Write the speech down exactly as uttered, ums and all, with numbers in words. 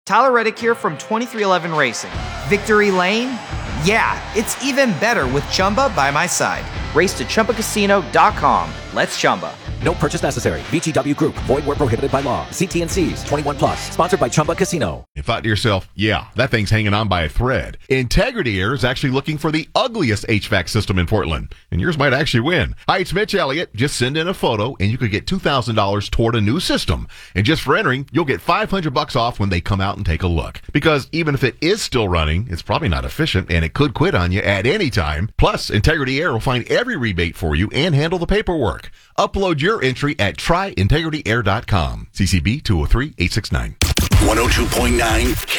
Tyler Reddick here from twenty-three eleven Racing. Victory Lane? Yeah, it's even better with Chumba by my side. Race to Chumba Casino dot com. Let's Chumba. No purchase necessary. V G W Group. Void where prohibited by law. See T and C's. twenty-one plus. Sponsored by Chumba Casino. You thought to yourself, yeah, that thing's hanging on by a thread. Integrity Air is actually looking for the ugliest H V A C system in Portland, and yours might actually win. Hi, it's Mitch Elliott. Just send in a photo, and you could get two thousand dollars toward a new system. And just for entering, you'll get five hundred bucks off when they come out and take a look. Because even if it is still running, it's probably not efficient, and it could quit on you at any time. Plus, Integrity Air will find every rebate for you and handle the paperwork. Upload your entry at try integrity air dot com. C C B two oh three eight six nine. one oh two point nine